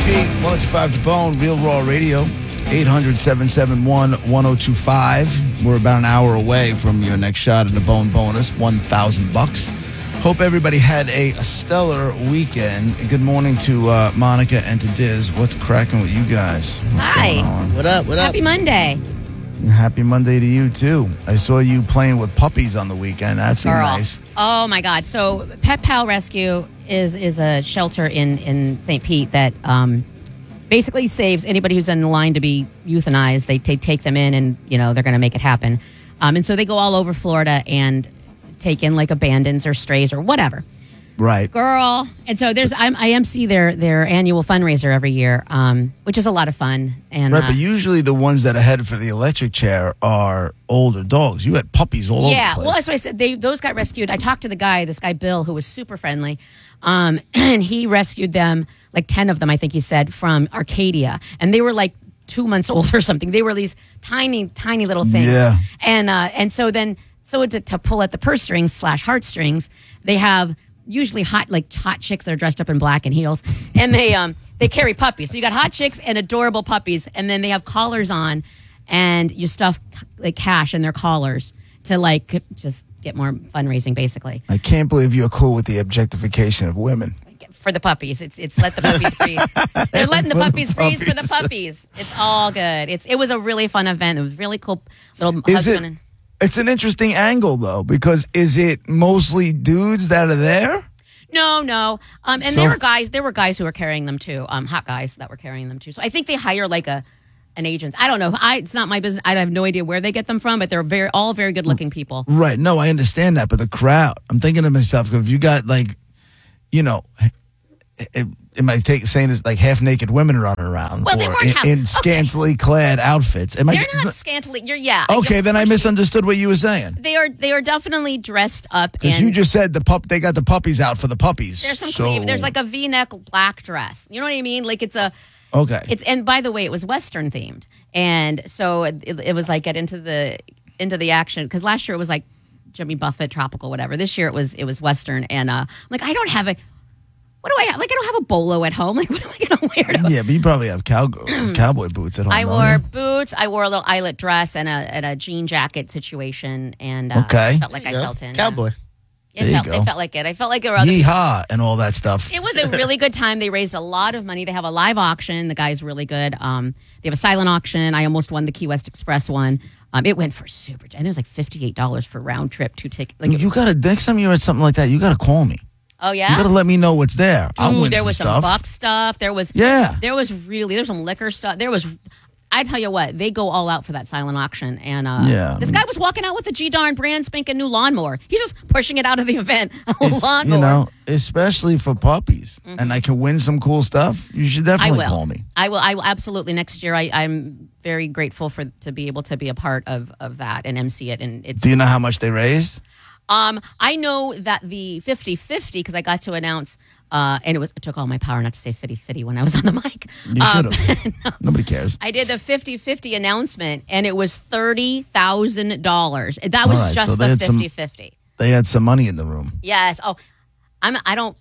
105 The Bone, Real Raw Radio, 800-771-1025. We're about an hour away from your next shot at the Bone bonus, $1,000. Hope everybody had a stellar weekend. Good morning to Monica and to Diz. What's cracking with you guys? What's going on? What up? Happy Monday. Happy Monday to you, too. I saw you playing with puppies on the weekend. That seemed nice. Oh, my God. So Pet Pal Rescue is a shelter in St. Pete that basically saves anybody who's in line to be euthanized. They take them in and, they're going to make it happen. And so they go all over Florida and take in like abandons or strays or whatever. Right. Girl. And so I MC their annual fundraiser every year, which is a lot of fun. And right, but usually the ones that are headed for the electric chair are older dogs. You had puppies all over the place. Yeah, well, that's what I said. Those got rescued. I talked to this guy Bill, who was super friendly, and he rescued them, like 10 of them, I think he said, from Arcadia. And they were like 2 months old or something. They were these tiny, tiny little things. Yeah. And so to pull at the purse strings / heartstrings, they have usually hot chicks that are dressed up in black and heels, and they carry puppies. So you got hot chicks and adorable puppies, and then they have collars on, and you stuff like cash in their collars to just get more fundraising, basically. I can't believe you're cool with the objectification of women. For the puppies, it's let the puppies breathe. They're letting the puppies breathe for the puppies. It's all good. It was a really fun event. It was really cool. Little husband. It's an interesting angle, though, because is it mostly dudes that are there? No. And there were guys who were carrying them, too, hot guys that were carrying them, too. So I think they hire, an agent. I don't know. It's not my business. I have no idea where they get them from, but they're all very good-looking people. Right. No, I understand that, but the crowd, I'm thinking to myself, if you got, am I saying it's like half-naked women running around? Well, they weren't in scantily clad outfits. They're not scantily. Okay, then I misunderstood what you were saying. They are definitely dressed up. Because you just said they got the puppies out for the puppies. There's some sleeve. There's like a V-neck black dress. You know what I mean? Like it's a. Okay. And by the way, it was Western themed, and so it was like get into the action, because last year it was like Jimmy Buffett, tropical, whatever. This year it was Western, and I'm like, I don't have a. What do I have? I don't have a bolo at home. What am I going to wear? Yeah, but you probably have cowboy boots at home. I wore boots. I wore a little eyelet dress and a jean jacket situation. And felt like I felt in. Cowboy. It felt like it. I felt like there were other Yeehaw and all that stuff. It was a really good time. They raised a lot of money. They have a live auction. The guy's really good. They have a silent auction. I almost won the Key West Express one. It went for super. And it was like $58 for round trip 2 tickets. Next time you're at something like that, you got to call me. Oh, yeah? You got to let me know what's there. Dude, I'll win there was some some buck stuff. There was some liquor stuff. I tell you what, they go all out for that silent auction. And this guy was walking out with a G-darn brand spanking new lawnmower. He's just pushing it out of the event. Lawnmower. Especially for puppies. Mm-hmm. And I can win some cool stuff. You should definitely call me. I will absolutely. Next year, I'm very grateful to be able to be a part of that and MC it. And do you know how much they raised? I know that the 50-50, because I got to announce, and it took all my power not to say 50-50 when I was on the mic. You should have. No, nobody cares. I did the 50-50 announcement, and it was $30,000. That was just the 50-50. They had some money in the room. Yes. Oh, yes.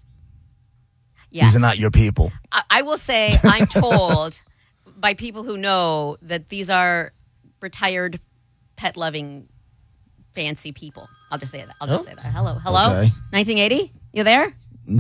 These are not your people. I will say I'm told by people who know that these are retired, pet-loving, fancy people. I'll just say that. Hello. Okay. 1980? You there?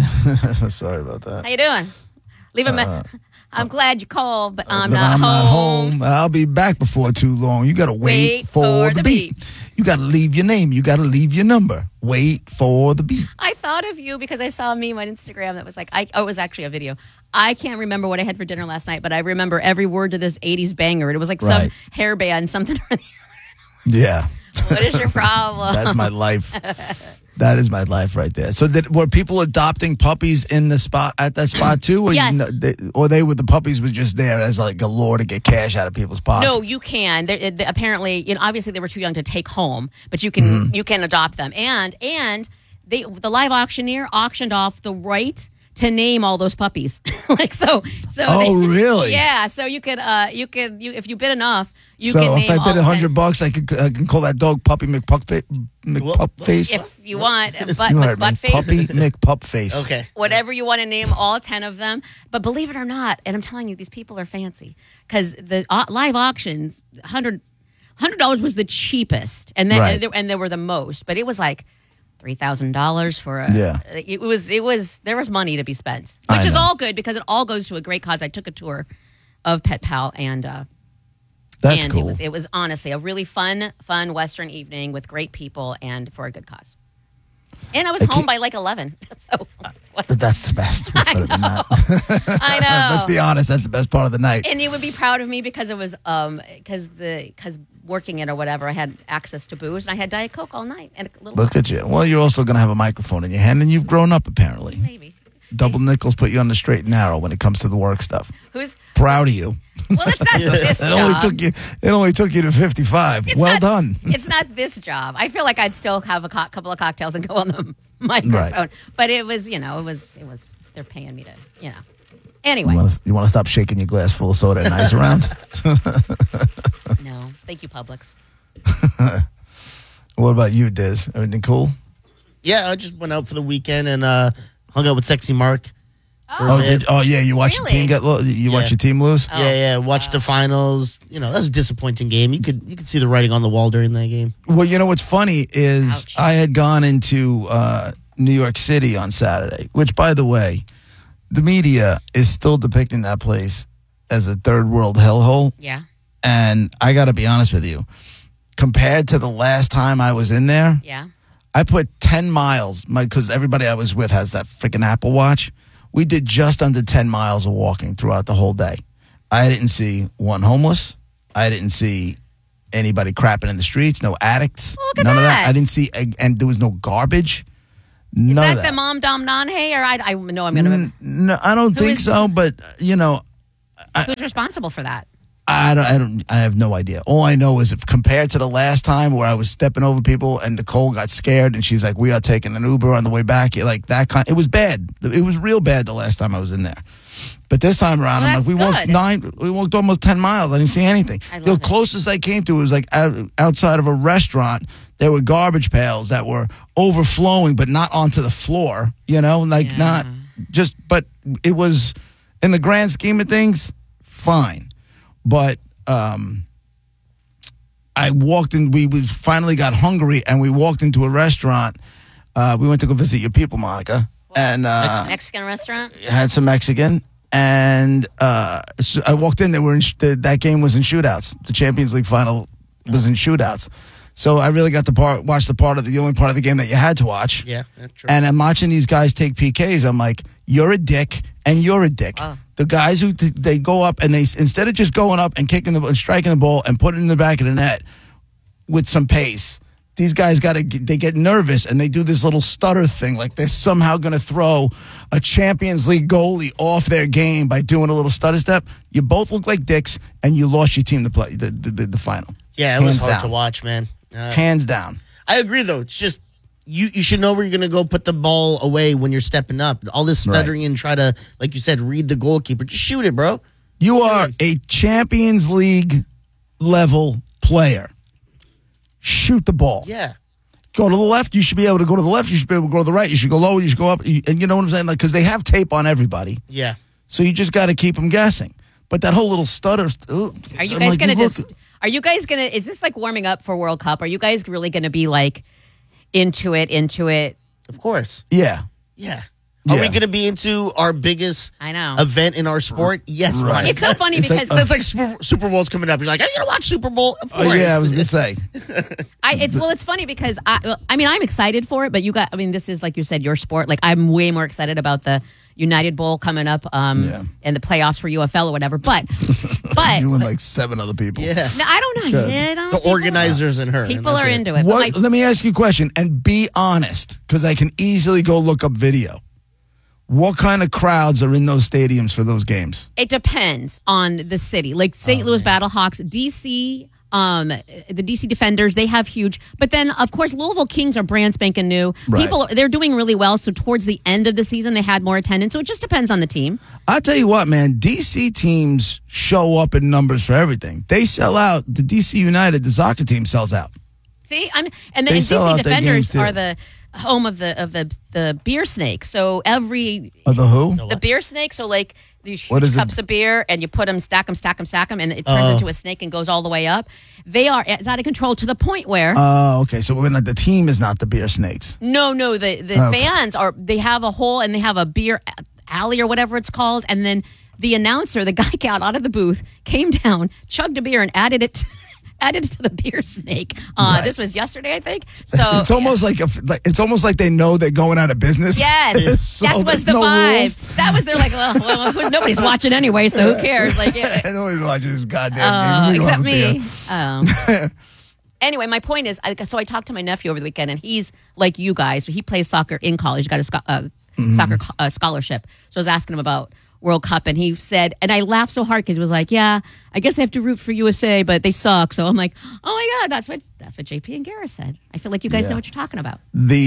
Sorry about that. How you doing? Leave a I'm glad you called, but I'm not home. I'll be back before too long. You got to wait for the beep. You got to leave your name. You got to leave your number. Wait for the beep. I thought of you because I saw a meme on Instagram that was like, it was actually a video. I can't remember what I had for dinner last night, but I remember every word to this 80s banger. It was like some hair band, something or the other. Yeah. What is your problem? That's my life. That is my life right there. So were people adopting puppies at that spot too? Or yes. They were the puppies were just there as like a lure to get cash out of people's pockets? No, you can. Apparently, obviously they were too young to take home, but you can adopt them. And the live auctioneer auctioned off the right to name all those puppies. like so. Oh, really? Yeah. So you could if you bid enough, you so can name if I all bid $100 $100, I can call that dog Puppy McPupface. if you want, but You with heard me. butt face. Puppy McPupface. Okay. Whatever you want to name all 10 of them. But believe it or not, and I'm telling you, these people are fancy because the live auctions, $100 was the cheapest, and then Right. and there were the most, but it was like $3,000 for a. Yeah. It was there was money to be spent, I which is know. all good because it all goes to a great cause. I took a tour of Pet Pal and. That's and cool. it was honestly a really fun Western evening with great people and for a good cause. And I was home by like 11. So That's the best. What's better than that? I know. Let's be honest. That's the best part of the night. And you would be proud of me because it was because working it or whatever, I had access to booze and I had Diet Coke all night and a little Look at you. Well, you're also going to have a microphone in your hand, and you've grown up, apparently. maybe. Double nickels put you on the straight and narrow when it comes to the work stuff. Who's Proud of you. well? It's not this job. It only took you to 55. It's Well not- done. It's not this job. I feel like I'd still have a couple of cocktails and go on the microphone. Right. But it was, it was. They're paying me to, Anyway, You want to stop shaking your glass full of soda and ice around? no, thank you, Publix. What about you, Diz? Everything cool? Yeah, I just went out for the weekend and hung out with Sexy Mark. Yeah. You watched Really? your team you watched Yeah. your team lose? Yeah. Watched the finals. That was a disappointing game. You could see the writing on the wall during that game. Well, what's funny is Ouch. I had gone into New York City on Saturday, which, by the way, the media is still depicting that place as a third world hellhole. Yeah. And I got to be honest with you, compared to the last time I was in there, Yeah. I put 10 miles, because everybody I was with has that freaking Apple Watch. We did just under 10 miles of walking throughout the whole day. I didn't see one homeless. I didn't see anybody crapping in the streets, no addicts. Well, look at none of that. that. I didn't see, and there was no garbage. Is None that of that. the Mom Dom Nonhay? Or I know I'm going to. No, I don't think is- so, but, Who's responsible for that? I have no idea. All I know is if compared to the last time where I was stepping over people and Nicole got scared and she's like, we are taking an Uber on the way back. Like that it was bad. It was real bad the last time I was in there. But this time around, Well, I'm like, that's we walked almost 10 miles. I didn't see anything. I love The it. closest I came to was like outside of a restaurant. There were garbage pails that were overflowing, but not onto the floor, not just, but it was in the grand scheme of things, fine. But I walked in. We finally got hungry, and we walked into a restaurant. We went to go visit your people, Monica, and Mexican restaurant? had some Mexican. And so I walked in. They were that game was in shootouts. The Champions League final was in shootouts. So I really got to watch the only part of the game that you had to watch. Yeah, that's true. And I'm watching these guys take PKs. I'm like, you're a dick, and you're a dick. Oh. The guys who they go up and they instead of just going up and kicking and striking the ball and putting it in the back of the net with some pace, these guys they get nervous and they do this little stutter thing, like they're somehow going to throw a Champions League goalie off their game by doing a little stutter step. You both look like dicks, and you lost your team to play the final. Yeah, it was Hands hard down. to watch, man. Hands down. I agree, though. It's just you should know where you're going to go put the ball away when you're stepping up. All this stuttering and try to, like you said, read the goalkeeper. Just shoot it, bro. You are a Champions League level player. Shoot the ball. Yeah. Go to the left. You should be able to go to the left. You should be able to go to the right. You should go low. You should go up. And you know what I'm saying? Like, because they have tape on everybody. Yeah. So you just got to keep them guessing. But that whole little stutter. Are you guys going to Are you guys going to? Is this like warming up for World Cup? Are you guys really going to be like into it? Of course. Yeah. Yeah. Are we Yeah. going to be into our biggest I know. event in our sport? Yes. Right. Monica. It's so funny because That's like Super Bowl's coming up. You're like, are you going to watch Super Bowl? Of course. Oh, yeah, I was going to say. it's funny because I'm excited for it, but this is like you said, your sport. Like I'm way more excited about the United Bowl coming up, and the playoffs for UFL or whatever. But You and like 7 other people. Yeah. no, I don't know. Good. I don't The people- organizers and her. People and that's are it. into it. What? But Let me ask you a question and be honest, because I can easily go look up video. What kind of crowds are in those stadiums for those games? it depends on the city. Like St. Louis Battlehawks, DC. The DC Defenders, they have huge. But then, of course, Louisville Kings are brand spanking new. Right. They're doing really well. So towards the end of the season, they had more attendance. So it just depends on the team. I tell you what, man, DC teams show up in numbers for everything. They sell out. The DC United, the soccer team, sells out. See, and They the sell out DC their games, Defenders too. are the home of the beer snake. So every Of the who? the beer snake. So like these What huge is it? cups of beer, and you put them, stack them, and it turns into a snake and goes all the way up. It's out of control to the point where Oh, okay. So we're not, the team is not the beer snakes. no, the fans are. They have a hole and they have a beer alley or whatever it's called, and then the announcer, the guy got out of the booth, came down, chugged a beer, and added it to the beer snake. Right. This was yesterday, I think. So It's almost it's almost like they know they're going out of business. yes, So that was there's the no vibe. rules. That was they're like, well, nobody's watching anyway, so who cares? Like, yeah. I know he's watching this goddamn game. We except love beer. me. Anyway, my point is, so I talked to my nephew over the weekend, and he's like you guys. He plays soccer in college. He got a soccer scholarship. So I was asking him about World Cup, and he said, and I laughed so hard because he was like, "Yeah, I guess I have to root for USA, but they suck." So I'm like, "Oh my god, that's what JP and Gareth said." I feel like you guys know what you're talking about.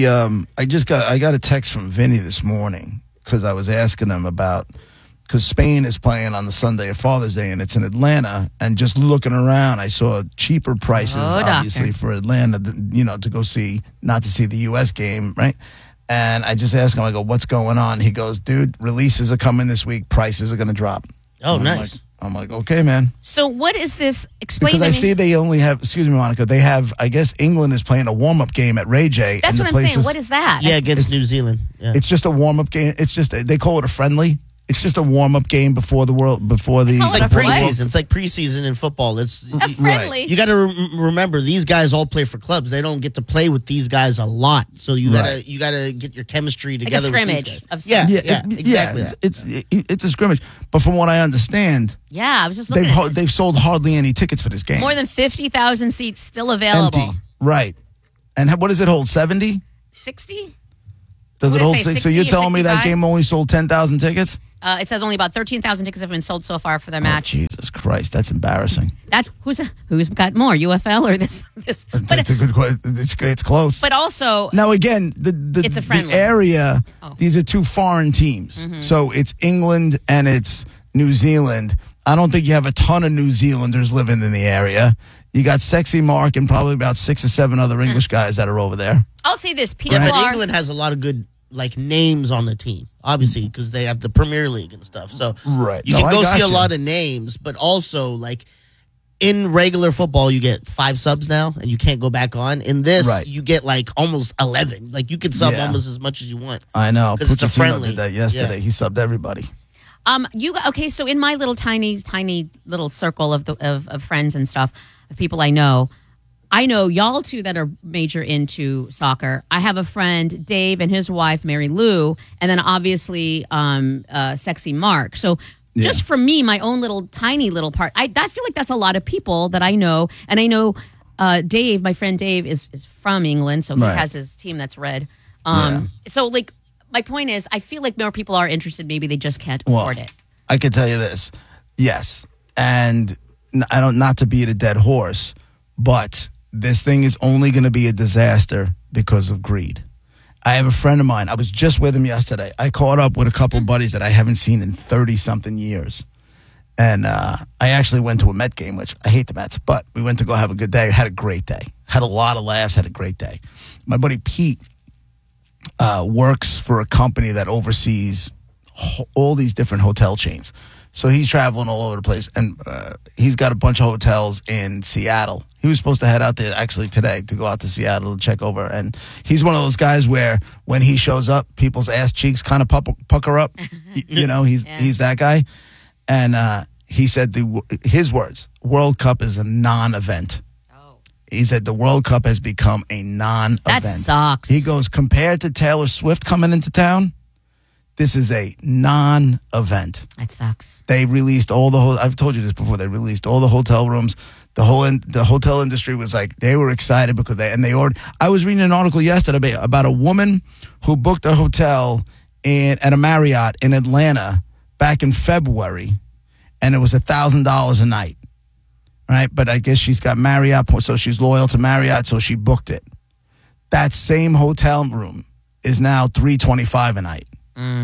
I got a text from Vinny this morning because I was asking him about, because Spain is playing on the Sunday of Father's Day, and it's in Atlanta. And just looking around, I saw cheaper prices, obviously, doctor. for Atlanta, to go see, not to see the U.S. game, right? And I just asked him, I go, what's going on? He goes, dude, releases are coming this week. Prices are going to drop. Oh, I'm nice. I'm like, okay, man. So what is this? Explain Because to I me. see they only have, excuse me, Monica, they have, I guess England is playing a warm-up game at Ray J. That's and what the I'm saying. place What is that? Yeah, against New Zealand. Yeah. It's just a warm-up game. It's just, they call it a friendly. It's just a warm-up game before the call it It's like a what? preseason. It's like preseason in football. It's friendly. you got to remember these guys all play for clubs. They don't get to play with these guys a lot. So you Right. gotta get your chemistry Like a together. scrimmage with these guys. of Yeah, some- yeah, exactly. It's a scrimmage. But from what I understand, Yeah, I was just looking at this. they've sold hardly any tickets for this game. More than 50,000 seats still available. Empty. Right. And what does it hold? 70? 60? Does What it did it hold say, 60? So 60 you're or telling me that 65? game only sold 10,000 tickets? It says only about 13,000 tickets have been sold so far for their Oh, match. Jesus Christ, that's embarrassing. That's who's got more, UFL or this? But It's a good question. It's close. but also Now again, It's a friendly. the area. Oh. These are two foreign teams, Mm-hmm. so it's England and it's New Zealand. I don't think you have a ton of New Zealanders living in the area. You got Sexy Mark and probably about 6 or 7 other Hmm. English guys that are over there. I'll say this: people Yeah, but are England has a lot of good names on the team, obviously, because they have the Premier League and stuff. So Right. you No, can I go got see a you. lot of names, but also in regular football, you get 5 subs now, and you can't go back on. In this, Right. you get almost 11. You could sub Yeah. almost as much as you want. I know. 'Cause it's a Pochettino friendly. did that yesterday. Yeah. He subbed everybody. okay. So in my little tiny little circle of friends and stuff, of people I know y'all two that are major into soccer. I have a friend, Dave, and his wife, Mary Lou, and then obviously Sexy Mark. So just for me, my own little tiny little part, I feel like that's a lot of people that I know. And I know Dave, my friend Dave, is from England, so he Right. has his team that's red. Yeah. So my point is, I feel like more people are interested. Maybe they just can't afford it. I can tell you this. Yes. And I don't, not to beat a dead horse, but this thing is only going to be a disaster because of greed. I have a friend of mine. I was just with him yesterday. I caught up with a couple of buddies that I haven't seen in 30-something years. And I actually went to a Met game, which I hate the Mets, but we went to go have a good day. Had a great day. Had a lot of laughs. Had a great day. My buddy Pete works for a company that oversees all these different hotel chains. So he's traveling all over the place, and he's got a bunch of hotels in Seattle. He was supposed to head out there actually today to go out to Seattle to check over. And he's one of those guys where when he shows up, people's ass cheeks kind of pucker up. He's that guy. And he said his words, World Cup is a non-event. He said the World Cup has become a non-event. That sucks. He goes, compared to Taylor Swift coming into town, this is a non-event. That sucks. They released all the I've told you this before. They released all the hotel rooms. The hotel industry was like, they were excited because they ordered. I was reading an article yesterday about a woman who booked a hotel at a Marriott in Atlanta back in February, and it was $1,000 a night. right? But I guess she's got Marriott, so she's loyal to Marriott, so she booked it. That same hotel room is now $325 a night.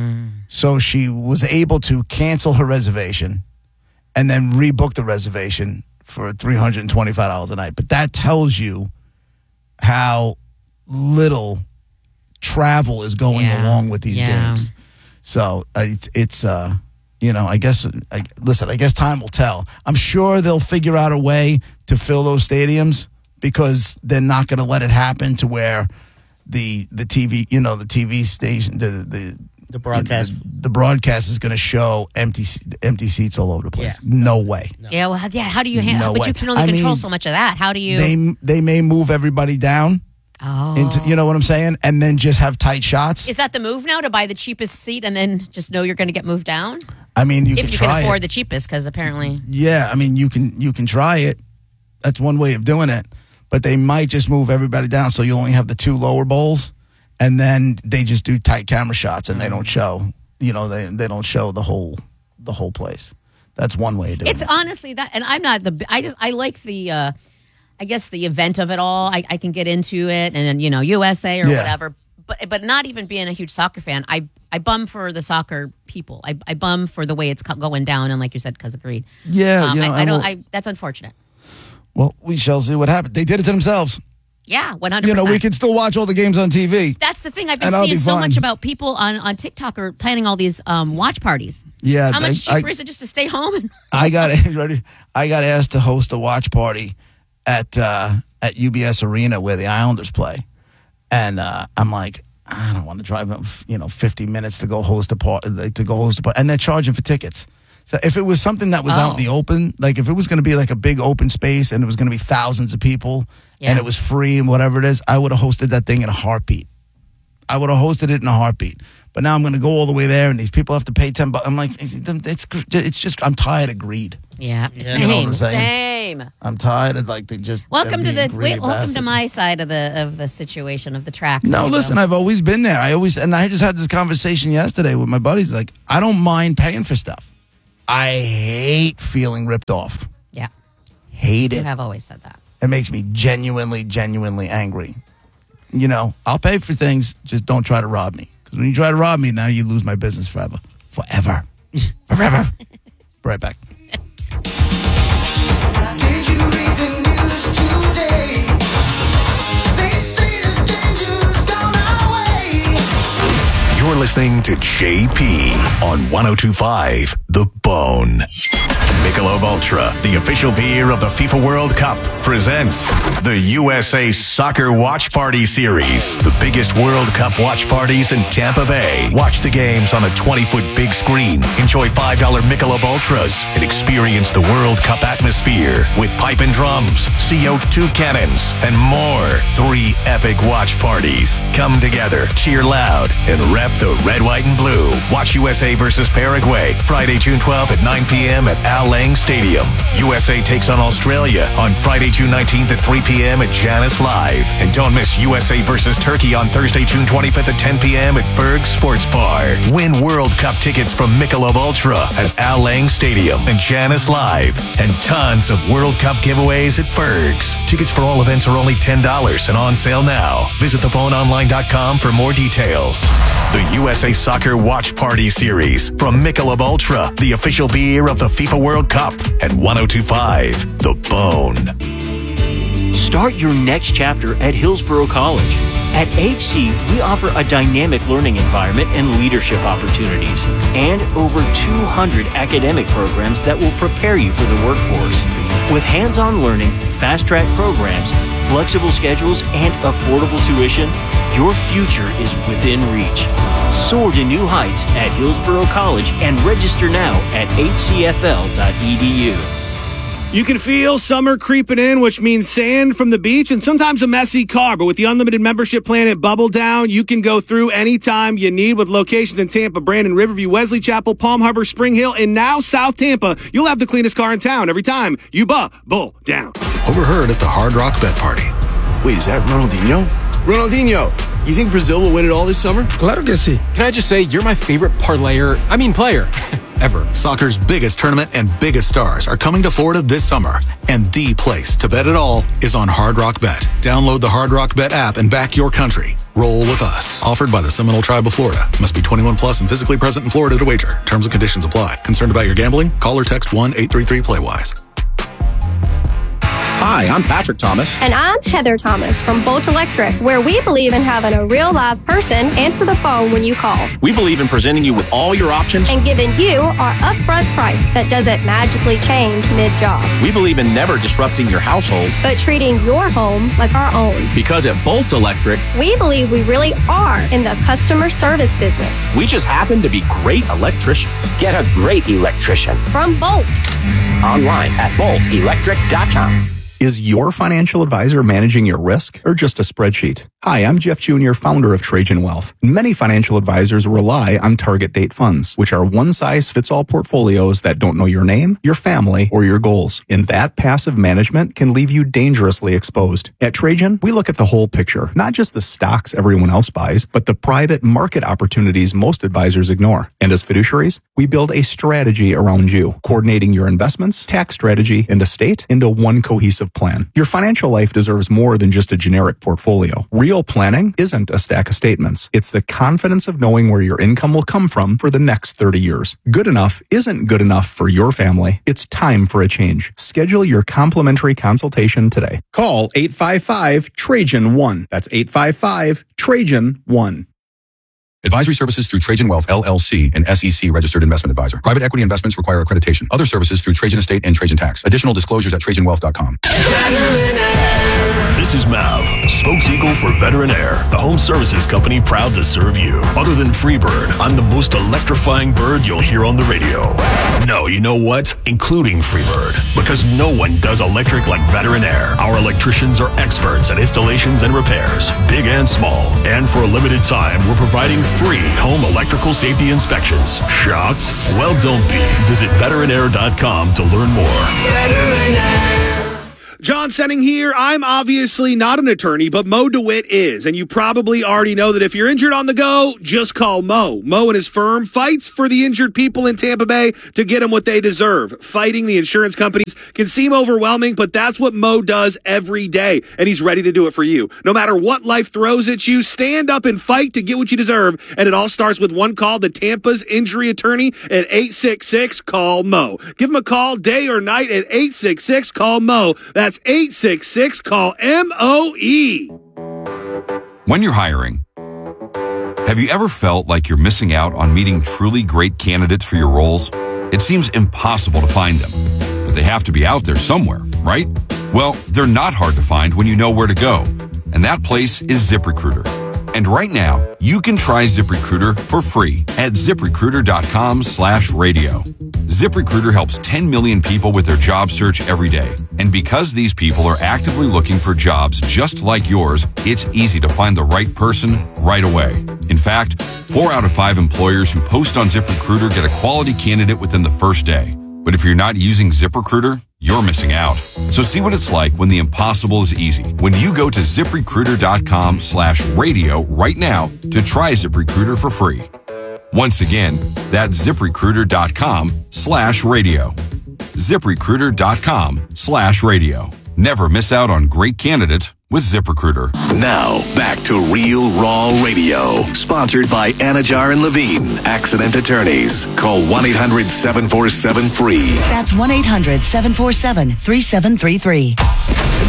So she was able to cancel her reservation and then rebook the reservation for $325 a night. But that tells you how little travel is going along with these games. So it's I guess time will tell. I'm sure they'll figure out a way to fill those stadiums because they're not going to let it happen to where the TV, the TV station, The broadcast. The broadcast is going to show empty seats all over the place. Yeah. No way. No. Yeah, well, how do you handle? No but way. you can only control so much of that. How do you? They may move everybody down. Oh. Into, you know what I'm saying? And then just have tight shots. Is that the move now, to buy the cheapest seat and then just know you're going to get moved down? I mean, you if can you try can afford it. the cheapest, because apparently. Yeah, I mean, you can try it. That's one way of doing it. But they might just move everybody down, so you only have the two lower bowls, and then they just do tight camera shots, and they don't show. They don't show the whole place. That's one way of doing it. It's honestly that, and I'm not I like the, I guess the event of it all. I can get into it, and then, USA or whatever. But not even being a huge soccer fan, I bum for the soccer people. I bum for the way it's going down, and like you said, because of greed. Yeah, that's unfortunate. Well, we shall see what happens. They did it to themselves. Yeah, 100%. We can still watch all the games on TV. That's the thing. I've been seeing so much about people on TikTok are planning all these watch parties. Yeah. How much cheaper is it just to stay home? I got asked to host a watch party at UBS Arena where the Islanders play. And I'm like, I don't want to drive 50 minutes to go host a party. And they're charging for tickets. So if it was something that was out in the open, like if it was going to be like a big open space and it was going to be thousands of people and it was free and whatever it is, I would have hosted that thing in a heartbeat. But now I'm going to go all the way there and these people have to pay $10. I'm like, it's just, I'm tired of greed. Yeah. You know what I'm saying? Same. I'm tired of they just welcome being welcome to my side of the situation of the tracks. No, listen, I've always been there. I just had this conversation yesterday with my buddies. Like, I don't mind paying for stuff. I hate feeling ripped off. Yeah. Hate it. You have always said that. It makes me genuinely angry. I'll pay for things, just don't try to rob me. Because when you try to rob me, now you lose my business forever. Forever. Forever. Right back. Did you read the news today? They say the danger's gone our way. You're listening to JP on 102.5 The Bone. Michelob Ultra, the official beer of the FIFA World Cup, presents the USA Soccer Watch Party Series. The biggest World Cup watch parties in Tampa Bay. Watch the games on a 20-foot big screen. Enjoy $5 Michelob Ultras and experience the World Cup atmosphere with pipe and drums, CO2 cannons, and more. 3 epic watch parties. Come together, cheer loud, and rep the red, white, and blue. Watch USA versus Paraguay, Friday, June 12th at 9 p.m. at Al Lang Stadium. USA takes on Australia on Friday, June 19th at 3 p.m. at Janice Live. And don't miss USA versus Turkey on Thursday, June 25th at 10 p.m. at Ferg Sports Bar. Win World Cup tickets from Michelob Ultra at Al Lang Stadium and Janice Live. And tons of World Cup giveaways at Ferg's. Tickets for all events are only $10 and on sale now. Visit theboneonline.com for more details. The USA Soccer Watch Party Series from Michelob Ultra, the official beer of the FIFA World Cup at 102.5 The Bone. Start your next chapter at Hillsborough College. At HC, we offer a dynamic learning environment and leadership opportunities, and over 200 academic programs that will prepare you for the workforce. With hands-on learning, fast-track programs, flexible schedules, and affordable tuition, your future is within reach. Soar to new heights at Hillsborough College and register now at hcfl.edu. You can feel summer creeping in, which means sand from the beach and sometimes a messy car. But with the unlimited membership plan at Bubble Down, you can go through anytime you need with locations in Tampa, Brandon, Riverview, Wesley Chapel, Palm Harbor, Spring Hill, and now South Tampa. You'll have the cleanest car in town every time you Bubble Down. Overheard at the Hard Rock Bet Party. Wait, is that Ronaldinho? Ronaldinho, you think Brazil will win it all this summer? Claro que sí. Can I just say, you're my favorite player. ever. Soccer's biggest tournament and biggest stars are coming to Florida this summer. And the place to bet it all is on Hard Rock Bet. Download the Hard Rock Bet app and back your country. Roll with us. Offered by the Seminole Tribe of Florida. Must be 21 plus and physically present in Florida to wager. Terms and conditions apply. Concerned about your gambling? Call or text 1-833-PLAY-WISE. Hi, I'm Patrick Thomas. And I'm Heather Thomas from Bolt Electric, where we believe in having a real live person answer the phone when you call. We believe in presenting you with all your options and giving you our upfront price that doesn't magically change mid-job. We believe in never disrupting your household, but treating your home like our own. Because at Bolt Electric, we believe we really are in the customer service business. We just happen to be great electricians. Get a great electrician from Bolt. Online at boltelectric.com. Is your financial advisor managing your risk or just a spreadsheet? Hi, I'm Jeff Jr., founder of Trajan Wealth. Many financial advisors rely on target date funds, which are one-size-fits-all portfolios that don't know your name, your family, or your goals. And that passive management can leave you dangerously exposed. At Trajan, we look at the whole picture, not just the stocks everyone else buys, but the private market opportunities most advisors ignore. And as fiduciaries, we build a strategy around you, coordinating your investments, tax strategy, and estate into one cohesive plan. Your financial life deserves more than just a generic portfolio. Real planning isn't a stack of statements. It's the confidence of knowing where your income will come from for the next 30 years. Good enough isn't good enough for your family. It's time for a change. Schedule your complimentary consultation today. Call 855-TRAJAN-1. That's 855-TRAJAN-1. Advisory services through Trajan Wealth, LLC, an SEC registered investment advisor. Private equity investments require accreditation. Other services through Trajan Estate and Trajan Tax. Additional disclosures at TrajanWealth.com. This is Mav, spokeseagle for Veteran Air, the home services company proud to serve you. Other than Freebird, I'm the most electrifying bird you'll hear on the radio. No, you know what? Including Freebird. Because no one does electric like Veteran Air. Our electricians are experts at installations and repairs, big and small. And for a limited time, we're providing free home electrical safety inspections. Shocked? Well, don't be. Visit veteranair.com to learn more. Veteran Air. John Senning here. I'm obviously not an attorney, but Mo DeWitt is. And you probably already know that if you're injured on the go, just call Mo. Mo and his firm fights for the injured people in Tampa Bay to get them what they deserve. Fighting the insurance companies can seem overwhelming, but that's what Mo does every day. And he's ready to do it for you. No matter what life throws at you, stand up and fight to get what you deserve. And it all starts with one call to Tampa's injury attorney at 866-CALL-MO. Give him a call day or night at 866-CALL-MO. That's 866-CALL-MOE. When you're hiring, have you ever felt like you're missing out on meeting truly great candidates for your roles? It seems impossible to find them, but they have to be out there somewhere, right? Well, they're not hard to find when you know where to go, and that place is ZipRecruiter. And right now, you can try ZipRecruiter for free at ZipRecruiter.com/radio. ZipRecruiter helps 10 million people with their job search every day. And because these people are actively looking for jobs just like yours, it's easy to find the right person right away. In fact, 4 out of 5 employers who post on ZipRecruiter get a quality candidate within the first day. But if you're not using ZipRecruiter, you're missing out. So see what it's like when the impossible is easy. When you go to ZipRecruiter.com/radio right now to try ZipRecruiter for free. Once again, that's ZipRecruiter.com/radio. ZipRecruiter.com/radio. Never miss out on great candidates with ZipRecruiter. Now, back to Real Raw Radio. Sponsored by Anajar and Levine, Accident Attorneys. Call 1-800-747-FREE. That's 1-800-747-3733.